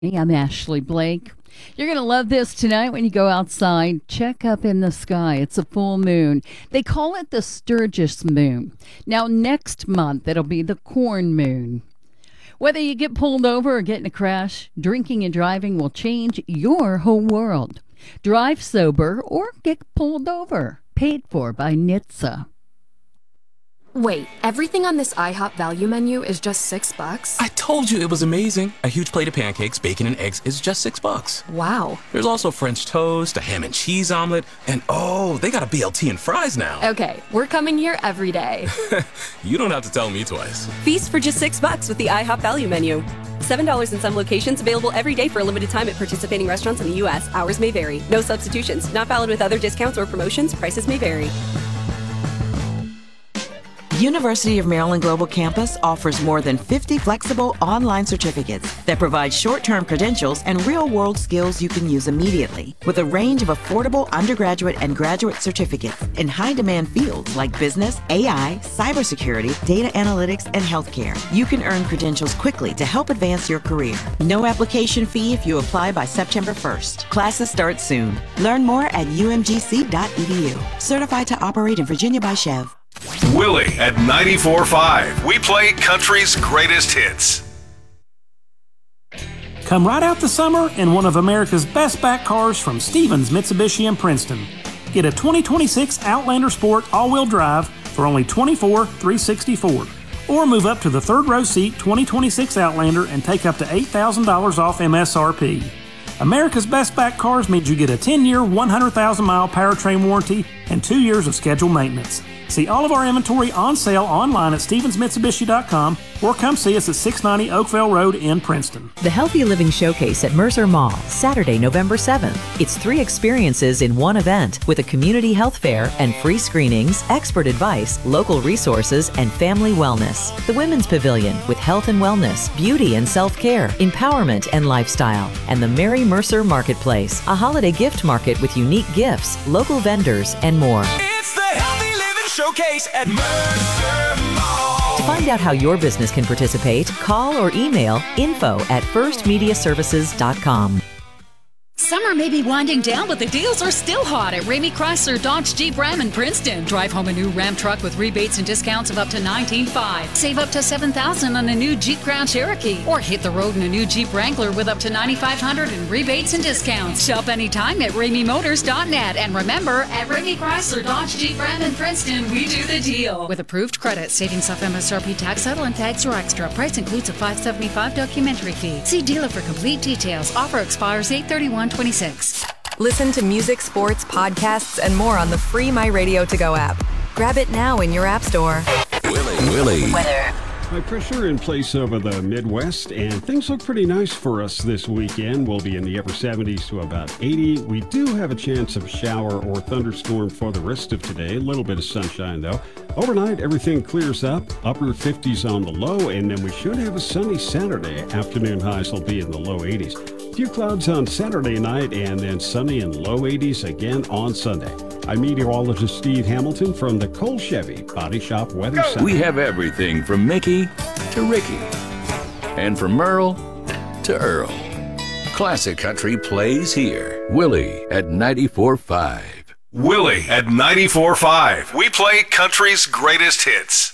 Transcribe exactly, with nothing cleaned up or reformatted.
Hey, I'm Ashley Blake. You're going to love this tonight when you go outside. Check up in the sky. It's a full moon. They call it the Sturgis moon. Now, next month, it'll be the corn moon. Whether you get pulled over or get in a crash, drinking and driving will change your whole world. Drive sober or get pulled over. Paid for by N H T S A. Wait, everything on this IHOP value menu is just six bucks? I told you it was amazing. A huge plate of pancakes, bacon, and eggs is just six bucks. Wow. There's also French toast, a ham and cheese omelet, and oh, they got a B L T and fries now. Okay, we're coming here every day. You don't have to tell me twice. Feast for just six bucks with the IHOP value menu. Seven dollars in some locations, available every day for a limited time at participating restaurants in the U S. Hours may vary. No substitutions. Not valid with other discounts or promotions. Prices may vary. University of Maryland Global Campus offers more than fifty flexible online certificates that provide short-term credentials and real-world skills you can use immediately, with a range of affordable undergraduate and graduate certificates in high-demand fields like business, A I, cybersecurity, data analytics, and healthcare. You can earn credentials quickly to help advance your career. No application fee if you apply by September first. Classes start soon. Learn more at u m g c dot e d u. Certified to operate in Virginia by Chev. Willie at ninety-four point five. We play country's greatest hits. Come right out the summer in one of America's best back cars from Stevens Mitsubishi in Princeton. Get a twenty twenty-six Outlander Sport all-wheel drive for only twenty-four thousand three hundred sixty-four dollars. Or move up to the third row seat twenty twenty-six Outlander and take up to eight thousand dollars off M S R P. America's best back cars means you get a ten-year, one hundred thousand mile powertrain warranty and two years of scheduled maintenance. See all of our inventory on sale online at stevens mitsubishi dot com or come see us at six ninety Oakville Road in Princeton. The Healthy Living Showcase at Mercer Mall, Saturday, November seventh. It's three experiences in one event with a community health fair and free screenings, expert advice, local resources, and family wellness. The Women's Pavilion with health and wellness, beauty and self-care, empowerment and lifestyle. And the Mary Mercer Marketplace, a holiday gift market with unique gifts, local vendors, and more. It's the Healthy Living Showcase at Mercer Mall. To find out how your business can participate, call or email info at first media services dot com. Summer may be winding down, but the deals are still hot at Ramey Chrysler Dodge Jeep Ram in Princeton. Drive home a new Ram truck with rebates and discounts of up to nineteen thousand five hundred dollars. Save up to seven thousand dollars on a new Jeep Crown Cherokee. Or hit the road in a new Jeep Wrangler with up to nine thousand five hundred dollars in rebates and discounts. Shop anytime at ramey motors dot net. And remember, at Ramey Chrysler Dodge Jeep Ram in Princeton, we do the deal. With approved credit, savings off M S R P tax, settle, and tags are extra. Price includes a five dollars and seventy-five cents documentary fee. See dealer for complete details. Offer expires eight thirty-one twenty-six. Listen to music, sports, podcasts, and more on the free My Radio To Go app. Grab it now in your app store. Willie. Willie. Weather. High pressure in place over the Midwest, and things look pretty nice for us this weekend. We'll be in the upper seventies to about eighty. We do have a chance of shower or thunderstorm for the rest of today. A little bit of sunshine, though. Overnight, everything clears up. Upper fifties on the low, and then we should have a sunny Saturday. Afternoon highs will be in the low eighties. A few clouds on Saturday night, and then sunny and low eighties again on Sunday. I'm meteorologist Steve Hamilton from the Cole Chevy Body Shop Weather Center. We have everything from Mickey to Ricky, and from Merle to Earl. Classic country plays here. Willie at ninety-four point five. Willie at ninety-four point five. We play country's greatest hits.